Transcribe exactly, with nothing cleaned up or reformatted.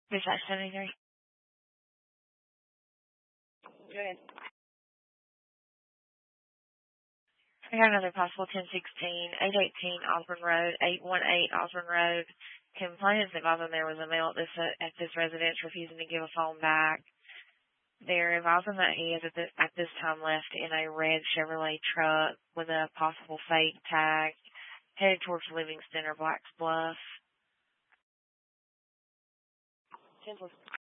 Dispatch seventy-three. Go ahead. I got another possible ten sixteen, eight eighteen Osborne Road, eight one eight Osborne Road. Complainants advising there was a male at this, uh, at this residence refusing to give a phone back. They're advising that he is at this, at this time left in a red Chevrolet truck with a possible fake tag headed towards Livingston or Black's Bluff. Simple.